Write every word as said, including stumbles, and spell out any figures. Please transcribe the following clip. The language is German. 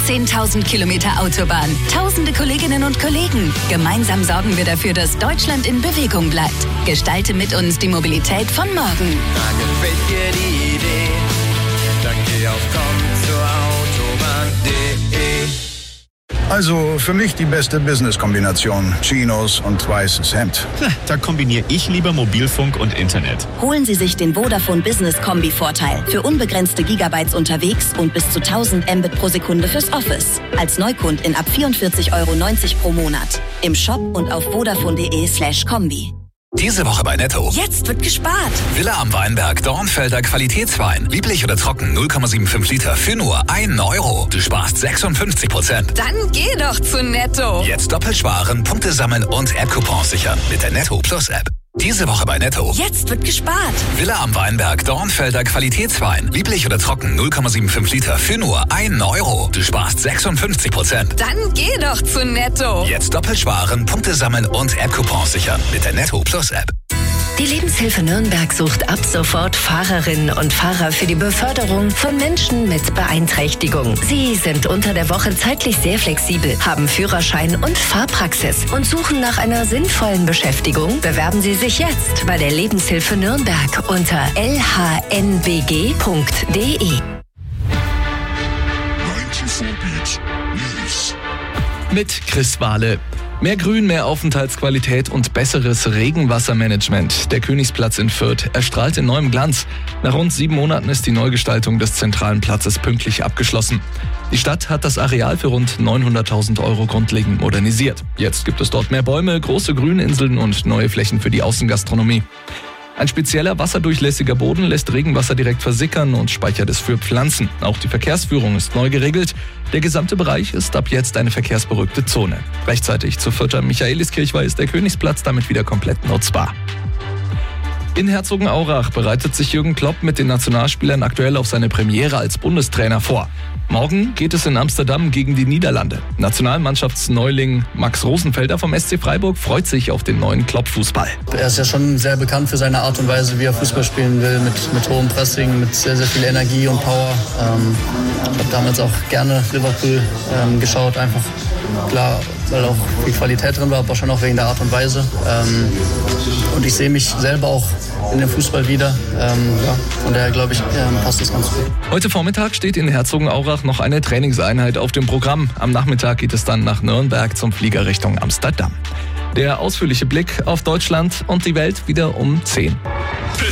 zehntausend Kilometer Autobahn, tausende Kolleginnen und Kollegen. Gemeinsam sorgen wir dafür, dass Deutschland in Bewegung bleibt. Gestalte mit uns die Mobilität von morgen. Da gefällt dir die Idee, dann geh auf komm zur Autobahn punkt de. Also für mich die beste Business-Kombination. Chinos und weißes Hemd. Da kombiniere ich lieber Mobilfunk und Internet. Holen Sie sich den Vodafone Business Kombi-Vorteil. Für unbegrenzte Gigabytes unterwegs und bis zu tausend Mbit pro Sekunde fürs Office. Als Neukundin ab vierundvierzig Euro neunzig pro Monat. Im Shop und auf vodafone.de slash Kombi. Diese Woche bei Netto. Jetzt wird gespart. Villa am Weinberg, Dornfelder Qualitätswein. Lieblich oder trocken, null Komma fünfundsiebzig Liter für nur einen Euro. Du sparst sechsundfünfzig Prozent. Dann geh doch zu Netto. Jetzt doppelt sparen, Punkte sammeln und App-Coupons sichern mit der Netto Plus App. Diese Woche bei Netto. Jetzt wird gespart. Villa am Weinberg, Dornfelder Qualitätswein. Lieblich oder trocken, null Komma fünfundsiebzig Liter für nur einen Euro. Du sparst sechsundfünfzig Prozent. Dann geh doch zu Netto. Jetzt doppelt sparen, Punkte sammeln und App-Coupons sichern mit der Netto Plus App. Die Lebenshilfe Nürnberg sucht ab sofort Fahrerinnen und Fahrer für die Beförderung von Menschen mit Beeinträchtigung. Sie sind unter der Woche zeitlich sehr flexibel, haben Führerschein und Fahrpraxis und suchen nach einer sinnvollen Beschäftigung. Bewerben Sie sich jetzt bei der Lebenshilfe Nürnberg unter l h n b g punkt d e. Mit Chris Wahle. Mehr Grün, mehr Aufenthaltsqualität und besseres Regenwassermanagement. Der Königsplatz in Fürth erstrahlt in neuem Glanz. Nach rund sieben Monaten ist die Neugestaltung des zentralen Platzes pünktlich abgeschlossen. Die Stadt hat das Areal für rund neunhunderttausend Euro grundlegend modernisiert. Jetzt gibt es dort mehr Bäume, große Grüninseln und neue Flächen für die Außengastronomie. Ein spezieller wasserdurchlässiger Boden lässt Regenwasser direkt versickern und speichert es für Pflanzen. Auch die Verkehrsführung ist neu geregelt. Der gesamte Bereich ist ab jetzt eine verkehrsberuhigte Zone. Rechtzeitig zur Fürther Michaeliskirchweih ist der Königsplatz damit wieder komplett nutzbar. In Herzogenaurach bereitet sich Jürgen Klopp mit den Nationalspielern aktuell auf seine Premiere als Bundestrainer vor. Morgen geht es in Amsterdam gegen die Niederlande. Nationalmannschaftsneuling Max Rosenfelder vom S C Freiburg freut sich auf den neuen Klopp-Fußball. Er ist ja schon sehr bekannt für seine Art und Weise, wie er Fußball spielen will, mit, mit hohem Pressing, mit sehr, sehr viel Energie und Power. Ähm, ich habe damals auch gerne Liverpool ähm, geschaut, einfach klar, weil auch viel Qualität drin war, aber schon auch wegen der Art und Weise. Ähm, und ich sehe mich selber auch in dem Fußball wieder. Ähm, ja, von daher glaube ich, ähm, passt das ganz gut. Heute Vormittag steht in Herzogenaurach noch eine Trainingseinheit auf dem Programm. Am Nachmittag geht es dann nach Nürnberg zum Flieger Richtung Amsterdam. Der ausführliche Blick auf Deutschland und die Welt wieder um zehn.